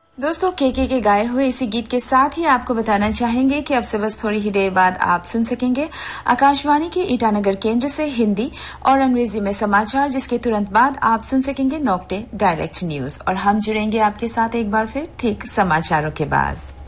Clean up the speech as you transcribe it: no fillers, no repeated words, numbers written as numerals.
दोस्तों के गाए हुए इसी गीत के साथ ही आपको बताना चाहेंगे कि अब से बस थोड़ी ही देर बाद आप सुन सकेंगे आकाशवाणी के ईटानगर केंद्र से हिंदी और अंग्रेजी में समाचार, जिसके तुरंत बाद आप सुन सकेंगे नौकटे डायलेक्ट न्यूज। और हम जुड़ेंगे आपके साथ एक बार फिर ठीक समाचारों के बाद।